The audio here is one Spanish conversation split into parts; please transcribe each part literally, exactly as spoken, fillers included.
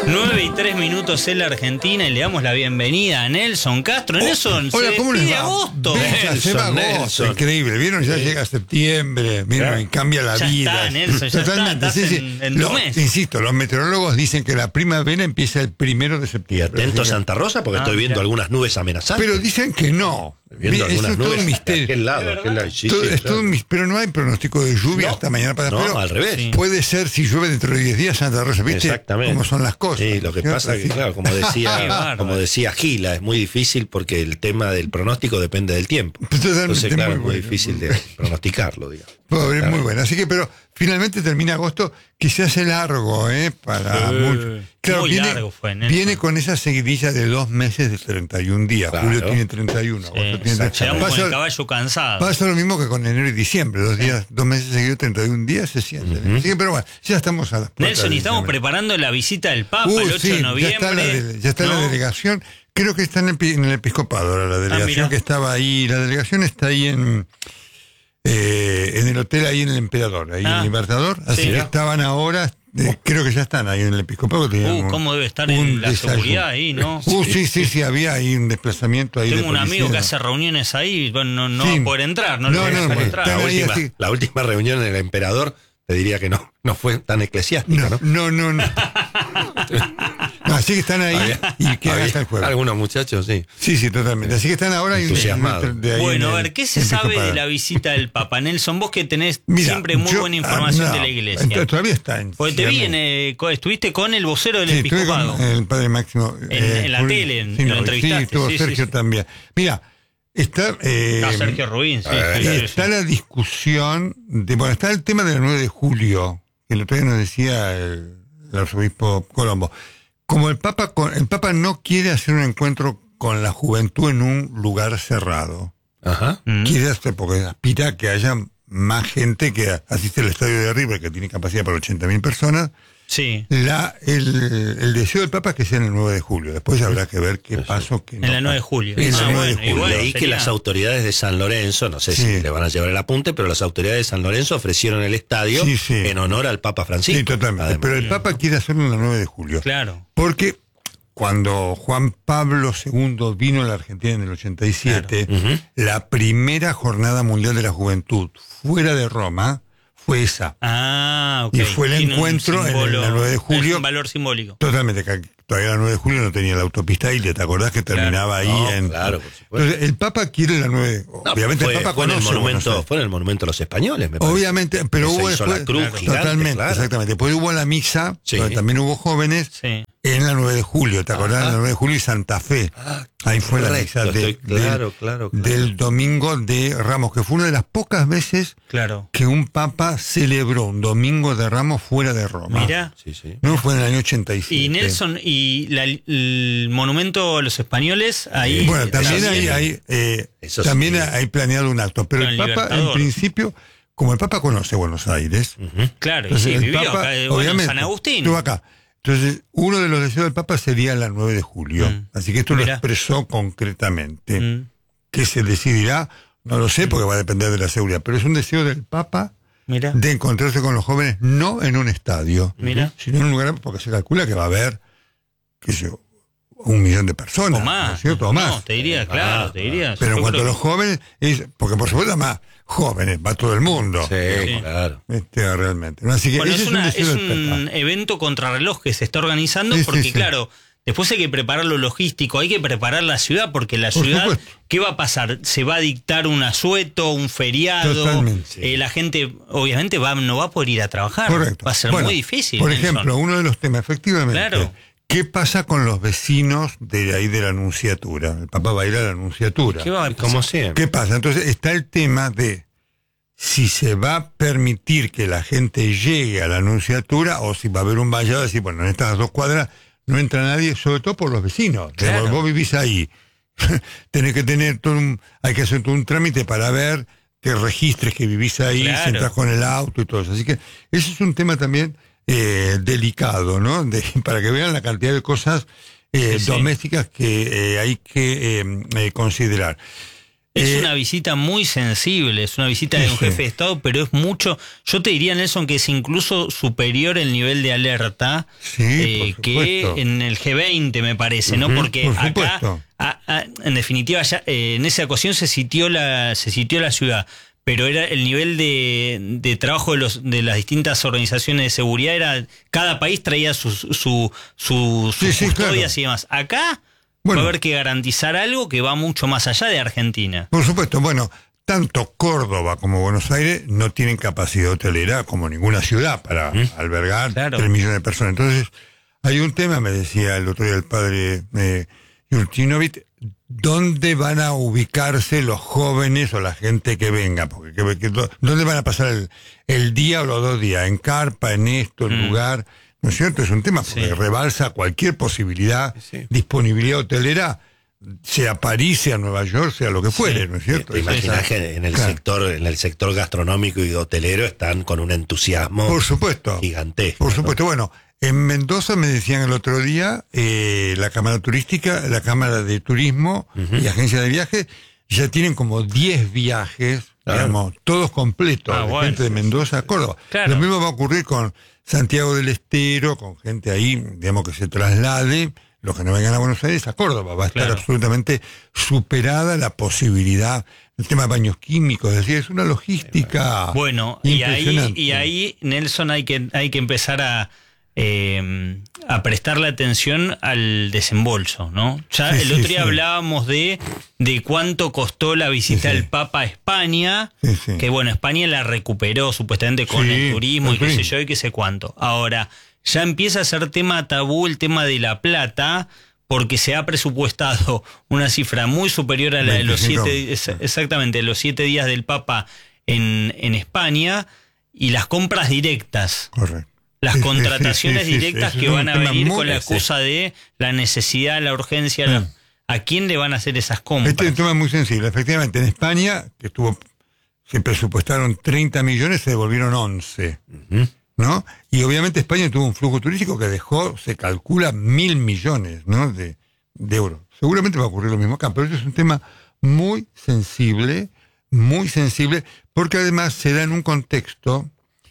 nueve y tres minutos en la Argentina y le damos la bienvenida a Nelson Castro. Oh, Nelson, hola, se ¿cómo les despide va? agosto. Ven, ya se va Nelson, agosto, Nelson. increíble. ¿Vieron? Ya Sí. llega septiembre, miren, Claro. y cambia la Ya vida. está, Nelson, ya Totalmente, está, sí, estás sí. en- en tu Lo- mes. Insisto, los meteorólogos dicen que la primavera empieza el primero de Y septiembre. atento Así que- Santa Rosa porque Ah, estoy viendo mira. algunas nubes amenazantes. Pero dicen que no. viendo Eso algunas es todo nubes un de misterio. aquel lado, ¿Es aquel lado. Sí, Todo- sí, es todo claro. un mis- pero no hay pronóstico de lluvia No, hasta mañana para no, pero al revés. Sí. puede ser si llueve dentro de diez días Santa Rosa, ¿viste? Exactamente. Cómo son las cosas. Sí, lo que ¿cierto? pasa es que, Así. claro, como Qué decía, bárbaro. como decía Gila, es muy difícil porque el tema del pronóstico depende del tiempo. Totalmente, Entonces, claro, muy es muy bueno, difícil muy de pronosticarlo, digamos. Pobre, Claro. muy bueno. Así que, pero finalmente termina agosto, que se hace largo, ¿eh? Para Sí. mucho. Claro, Muy viene, largo fue, Nelson. viene con esa seguidilla de dos meses de treinta y un días. Claro. Julio tiene treinta y uno, Sí, agosto tiene treinta. llegamos con el Pasa, caballo cansado. pasa lo mismo que con enero y diciembre, dos días, dos meses seguidos, treinta y un días se sienten. Ujú. Así que, pero bueno, ya estamos a las puertas Nelson, y de estamos diciembre. preparando la visita del Papa Uh, el ocho sí, de noviembre. Ya está, la, de- ya está ¿no? la delegación. Creo que está en el, pi- en el episcopado ahora la delegación mira. que estaba ahí. La delegación está ahí en eh, en el hotel ahí en el Emperador, ahí Ah, en el Libertador. Así sí. que estaban ahora, eh, creo que ya están ahí en el episcopado. tenían Uh, un- cómo debe estar un en la desayuno. seguridad ahí, ¿no? Uh, sí, sí, sí, había ahí un desplazamiento ahí. Tengo de un amigo que policía. hace reuniones ahí, bueno, no, no Sí. va a poder entrar, no, No, le van a no, dejar bueno, entrar. están La ahí última, así. la última reunión en el Emperador, te diría que no, no fue tan eclesiástica, ¿no? No, no, no. no. No, así que están ahí y quedan Había hasta el jueves. algunos muchachos, sí. Sí, sí, totalmente. Así que están ahora y- Entusiasmados. de ahí Bueno, en a el- ver, ¿qué se en el sabe de episcopado. la visita del Papa? Nelson, vos que tenés Mira, siempre muy yo- buena información ah, de no, la iglesia. entonces todavía está en Porque te vi, Siena. en, eh, co- estuviste con el vocero del Sí, estuve episcopado. con el padre Máximo. En- en la Julio- tele, en- sí, lo no, entrevistaste, Sí, estuvo sí, sí, Sergio sí. también. Mira, está, eh, Ah, Sergio Rubín, sí, eh, sí, sí, está sí. la discusión, de, bueno, está el tema del nueve de julio, que el otro día nos decía el, el arzobispo Colombo. Como el Papa, con- el Papa no quiere hacer un encuentro con la juventud en un lugar cerrado. Ajá. Mm. Quiere hacer, porque aspira a que haya más gente que asiste al estadio de River, que tiene capacidad para ochenta mil personas. Sí, La, el, el deseo del Papa es que sea en el nueve de julio. Después habrá que ver qué pasó. Qué no en la nueve de pasó. julio. En la Ah, nueve de bueno, y julio. bueno, Leí que sería- las autoridades de San Lorenzo, no sé Sí. si le van a llevar el apunte, pero las autoridades de San Lorenzo ofrecieron el estadio Sí, sí. en honor al Papa Francisco. Sí, totalmente. Además. Pero el Papa quiere hacerlo en el nueve de julio. Claro. Porque cuando Juan Pablo segundo vino a la Argentina en el ochenta y siete, Claro. Ujú. la primera jornada mundial de la juventud fuera de Roma fue esa. Ah, ok. Y fue el Tiene un encuentro en el símbolo- nueve de julio. Es un valor simbólico. Totalmente, que todavía el nueve de julio no tenía la autopista Ilia, ¿te acordás que terminaba ahí No, en... claro, por supuesto. Entonces, el Papa quiere la nueve... No, obviamente fue, el Papa fue en el conoce Buenos monumento, Aires. fue en el monumento de los españoles, me parece. Obviamente, pero Que se hubo hizo la después- cruz claro. gigante, totalmente, claro. exactamente. Después hubo la misa, Sí. donde también hubo jóvenes, Sí. en la nueve de julio, ¿te acordás? Ajá. En la nueve de julio y Santa Fe. Ah, Ahí fue la correcto, misa de- estoy- claro, del, claro, claro. del domingo de Ramos, que fue una de las pocas veces Claro. que un papa celebró un domingo de Ramos fuera de Roma. Mira. Sí, sí. No, fue en el año ochenta y siete. Y Nelson, y la- el monumento a los españoles, ahí. Bueno, también Eso hay, sí. hay, eh, Eso también sí. hay planeado un acto, pero Con el el Papa, en Libertador. principio, como el Papa conoce Buenos Aires, Ujú. Claro, y entonces sí, el vivió Papa, acá, eh, bueno, en obviamente, San Agustín. estuvo acá. Entonces, uno de los deseos del Papa sería la nueve de julio. Mm. Así que esto Mirá. lo expresó concretamente. Mm, ¿Qué se decidirá? No lo sé, porque va a depender de la seguridad, pero es un deseo del Papa Mira. de encontrarse con los jóvenes, no en un estadio, Mira. sino en un lugar, porque se calcula que va a haber, qué sé yo, un millón de personas. O más. ¿no es cierto? O más. No, te diría, claro, Ah, te diría. Pero Yo en cuanto a creo los jóvenes, es porque por supuesto más jóvenes, va todo el mundo. Sí, Sí. claro. Este, realmente. ¿no? Así que Bueno, ese es, es, un una- deseo es del un Papa. evento contrarreloj que se está organizando Sí, sí, porque, sí. claro, después hay que preparar lo logístico, hay que preparar la ciudad, porque la Por ciudad, supuesto. ¿qué va a pasar? ¿Se va a dictar un asueto, un feriado? Totalmente. Eh, la gente, obviamente, va, no va a poder ir a trabajar. Correcto. Va a ser Bueno, muy difícil. Por Nelson. ejemplo, uno de los temas, efectivamente. Claro. ¿Qué pasa con los vecinos de ahí de la Anunciatura? El Papa va a ir a la Anunciatura. ¿Qué va a pasar? Como siempre. ¿Qué pasa? Entonces está el tema de si se va a permitir que la gente llegue a la Anunciatura o si va a haber un vallado de decir, bueno, en estas dos cuadras no entra nadie, sobre todo por los vecinos. Claro. Vos, vos vivís ahí. Tenés que tener todo un, hay que hacer todo un trámite para ver que registres que vivís ahí, Claro. si entras con el auto y todo eso. Así que ese es un tema también eh, delicado, ¿no? De, para que vean la cantidad de cosas eh, Sí, sí. domésticas que eh, hay que eh, eh, considerar. Es Eh, una visita muy sensible, es una visita de un sí. jefe de Estado, pero es mucho, yo te diría, Nelson, que es incluso superior el nivel de alerta Sí, eh, por que supuesto. en el G veinte, me parece, ¿no? Ujú, Porque por acá, supuesto. a- a- en definitiva, ya, eh, en esa ocasión se sitió la, se sitió la ciudad, pero era el nivel de, de trabajo de, los, de las distintas organizaciones de seguridad, era cada país traía sus su, su, sus Sí, sí, custodias claro. y demás. Acá Bueno. va a haber que garantizar algo que va mucho más allá de Argentina. Por supuesto, bueno, tanto Córdoba como Buenos Aires no tienen capacidad hotelera como ninguna ciudad para albergar Claro. tres millones de personas. Entonces, hay un tema, me decía el otro día el padre eh, Yurchinovich, ¿dónde van a ubicarse los jóvenes o la gente que venga? Porque que- que- ¿dónde van a pasar el, el día o los dos días? ¿En carpa, en esto, en Mm. lugar? ¿No es cierto? Es un tema porque Sí. rebalsa cualquier posibilidad, Sí. disponibilidad hotelera, sea París, sea Nueva York, sea lo que fuere, ¿no es cierto? Te imaginas Exacto. que en el Claro. sector, en el sector gastronómico y hotelero están con un entusiasmo Por supuesto. gigantesco. Por ¿no? supuesto. Bueno, en Mendoza me decían el otro día, eh, la Cámara Turística, la Cámara de Turismo y Agencia de Viajes, ya tienen como diez viajes, Claro. digamos, todos completos, Ah, de bueno. gente de Mendoza a Córdoba. Claro. Lo mismo va a ocurrir con Santiago del Estero, con gente ahí, digamos, que se traslade, los que no vengan a Buenos Aires, a Córdoba. Va a estar Claro. absolutamente superada la posibilidad, el tema de baños químicos, es decir, es una logística Bueno, y ahí, impresionante. y ahí, Nelson, hay que, hay que empezar a, eh, a prestarle atención al desembolso, ¿no? Ya Sí, el sí, otro día sí. hablábamos de, de cuánto costó la visita Sí, sí. del Papa a España, Sí, sí. que bueno, España la recuperó supuestamente con Sí, el turismo el y qué sé turismo. yo y qué sé cuánto. Ahora, ya empieza a ser tema tabú el tema de la plata, porque se ha presupuestado una cifra muy superior a la de los veinticinco. siete, ex- exactamente, los siete días del Papa en, en España, y las compras directas, Correcto. las Sí, sí, contrataciones sí, sí, sí, directas sí, que es un van a tema venir muy- con la sí. excusa de la necesidad, la urgencia, la- Mm. ¿a quién le van a hacer esas compras? Este es un tema muy sensible. Efectivamente, en España, que estuvo, se presupuestaron treinta millones, se devolvieron once, Ujú. ¿no? Y obviamente España tuvo un flujo turístico que dejó, se calcula, mil millones, ¿no? De, de euros. Seguramente va a ocurrir lo mismo acá, pero este es un tema muy sensible, muy sensible, porque además se da en un contexto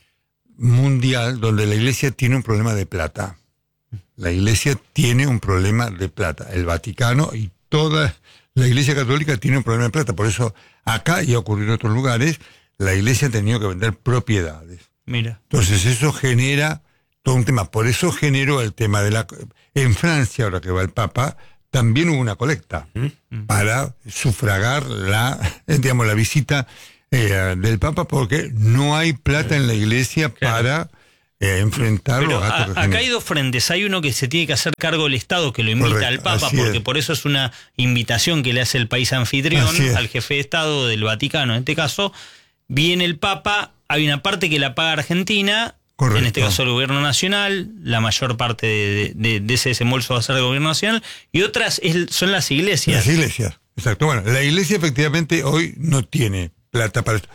mundial donde la Iglesia tiene un problema de plata. La Iglesia tiene un problema de plata. El Vaticano y toda la Iglesia Católica tiene un problema de plata. Por eso acá y ha ocurrido en otros lugares, la Iglesia ha tenido que vender propiedades. Mira, Entonces eso genera todo un tema. Por eso generó el tema de la... En Francia, ahora que va el Papa, también hubo una colecta para sufragar la, digamos, la visita eh, del Papa, porque no hay plata en la Iglesia Claro. para eh, enfrentar pero los gastos a- que acá genera. hay dos frentes. Hay uno que se tiene que hacer cargo del Estado, que lo invita Correcto, al Papa, así porque es. por eso es una invitación que le hace el país anfitrión Así es. al jefe de Estado del Vaticano. En este caso, viene el Papa, hay una parte que la paga Argentina, Correcto. en este caso el gobierno nacional, la mayor parte de, de- de ese desembolso va a ser del gobierno nacional, y otras es- son las iglesias. Las iglesias, exacto. Bueno, la iglesia efectivamente hoy no tiene plata para esto.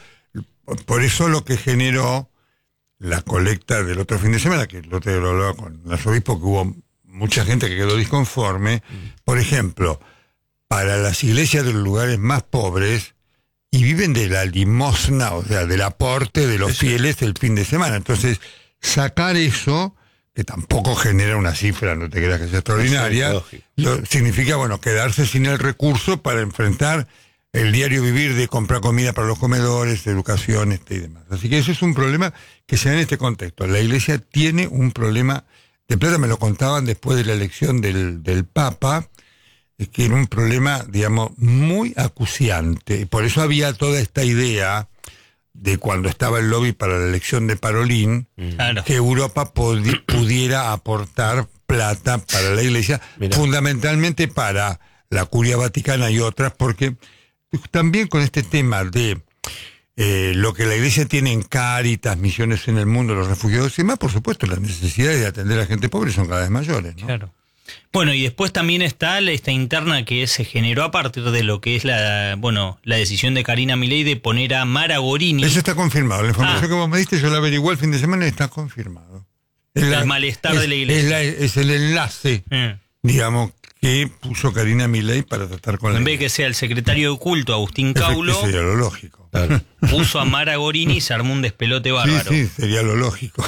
Por eso lo que generó la colecta del otro fin de semana, que el otro día lo hablaba con el arzobispo, que hubo mucha gente que quedó disconforme. Por ejemplo, para las iglesias de los lugares más pobres, y viven de la limosna, o sea, del aporte de los fieles el fin de semana. Entonces, sacar eso, que tampoco genera una cifra, no te creas que sea extraordinaria, lógico. lo- significa, bueno, quedarse sin el recurso para enfrentar el diario vivir de comprar comida para los comedores, educación este, y demás. Así que ese es un problema que se da en este contexto. La Iglesia tiene un problema de plata, me lo contaban después de la elección del, del Papa, eh, que era un problema, digamos, muy acuciante. Por eso había toda esta idea de cuando estaba el lobby para la elección de Parolín, Claro. que Europa podi- pudiera aportar plata para la Iglesia, Mirá. fundamentalmente para la Curia Vaticana y otras, porque también con este tema de eh, lo que la Iglesia tiene en Cáritas, misiones en el mundo, los refugiados y demás, por supuesto, las necesidades de atender a gente pobre son cada vez mayores, ¿no? Claro. Bueno, y después también está la- esta interna que se generó a partir de lo que es la, bueno, la decisión de Karina Milei de poner a Mara Gorini. Eso está confirmado. La información Ah. que vos me diste, yo la averigué el fin de semana y está confirmado. Es El malestar de la Iglesia. Es, la- es el enlace, Eh, digamos, que puso Karina Milei para tratar con En la vez de que sea el secretario de culto, Agustín Caulo, Eso sería lo lógico. Claro. puso a Mara Gorini y se armó un despelote bárbaro. Sí, sí, sería lo lógico,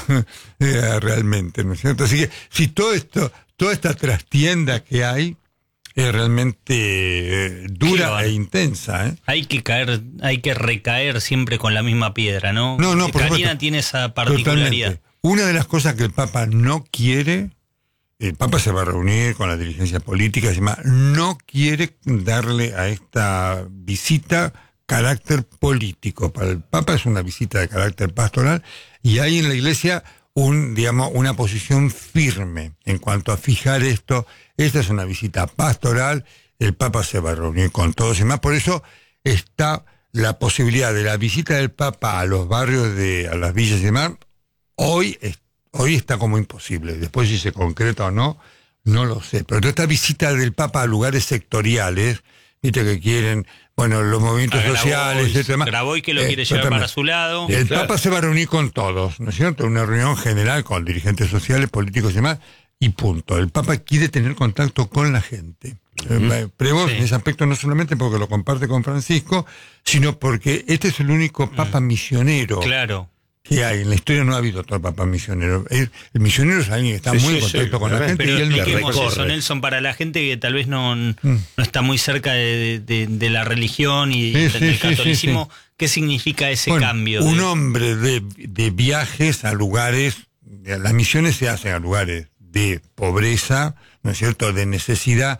eh, realmente, ¿no es cierto? Así que si todo esto, toda esta trastienda que hay es realmente eh, dura e intensa, ¿eh? Hay que caer, hay que recaer siempre con la misma piedra, ¿no? No, no, por Karina supuesto. tiene esa particularidad. Totalmente. Una de las cosas que el Papa no quiere, el Papa se va a reunir con la dirigencia política y demás, no quiere darle a esta visita carácter político. Para el Papa es una visita de carácter pastoral y hay en la Iglesia un, digamos, una posición firme en cuanto a fijar esto. Esta es una visita pastoral, el Papa se va a reunir con todos y demás. Por eso está la posibilidad de la visita del Papa a los barrios, de a las villas y demás. Hoy, hoy está como imposible. Después si se concreta o no, no lo sé. Pero toda esta visita del Papa a lugares sectoriales, viste que quieren, bueno, los movimientos A sociales, Grabois, etcétera. Grabois que lo Eh, quiere llevar totalmente. para su lado. El Claro. Papa se va a reunir con todos, ¿no es cierto? Una reunión general con dirigentes sociales, políticos y demás, y punto. El Papa quiere tener contacto con la gente. Eh, Prevost, Sí. en ese aspecto, no solamente porque lo comparte con Francisco, sino porque este es el único Papa misionero Claro. que hay. En la historia no ha habido otro Papa misionero. El, el misionero es alguien que está Sí, muy sí, en contacto sí, con la obviamente. gente Pero y él no expliquemos recorre. eso, Nelson, para la gente que tal vez no, no está muy cerca de, de- de la religión y Sí, de- sí, del sí, catolicismo. sí, ¿Qué significa ese Bueno, cambio? Un de- hombre de, de viajes a lugares, las misiones se hacen a lugares de pobreza, ¿no es cierto?, de necesidad,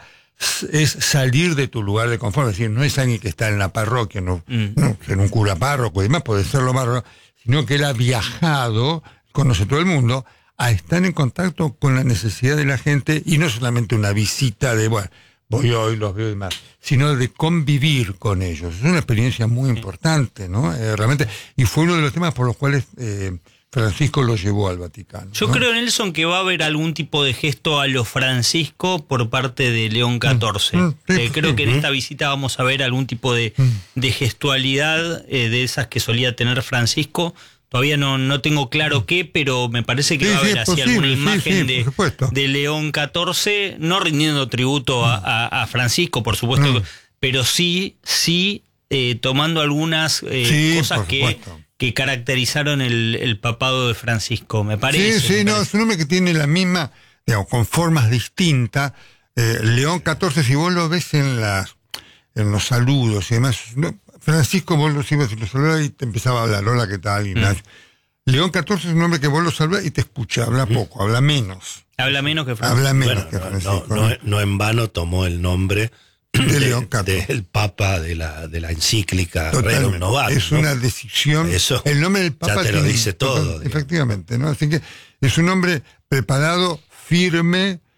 es salir de tu lugar de confort, es decir, no es alguien que está en la parroquia, no, Mm. no ser un cura párroco y demás, puede ser lo más, sino que él ha viajado, conoce todo el mundo, a estar en contacto con la necesidad de la gente y no solamente una visita de, bueno, voy hoy, los veo y demás, sino de convivir con ellos. Es una experiencia muy importante, ¿no? Eh, realmente, y fue uno de los temas por los cuales eh, Francisco lo llevó al Vaticano. Yo ¿no? creo, Nelson, que va a haber algún tipo de gesto a lo Francisco por parte de León catorce. Mm, sí, Eh, creo sí, que en mm. esta visita vamos a ver algún tipo de, de gestualidad eh, de esas que solía tener Francisco. Todavía no, no tengo claro qué, pero me parece que Sí, va a sí, haber es así alguna posible, sí, imagen sí, de, por supuesto. de León catorce, no rindiendo tributo a, a- a Francisco, por supuesto, Mm. pero sí, sí eh, tomando algunas eh, Sí, cosas por que, supuesto. que caracterizaron el, el papado de Francisco, me parece. Sí, sí, me no, parece. es un hombre que tiene la misma, digamos, con formas distintas. Eh, León catorce, si vos lo ves en las en los saludos y demás, no, Francisco, vos lo ibas y lo saludabas y te empezaba a hablar, hola, ¿qué tal, Ignacio? León catorce es un hombre que vos lo saludas y te escucha, habla poco, habla menos. Habla menos que Francisco. Habla menos Bueno, que no, Francisco. no, no, no en vano tomó el nombre De León catorce. del Papa de la, de la encíclica Totalmente. Rerum Novarum, Es ¿no? una decisión. Eso el nombre del Papa ya te lo tiene- dice todo, total- digamos. efectivamente, ¿no? Así que es un hombre preparado, firme,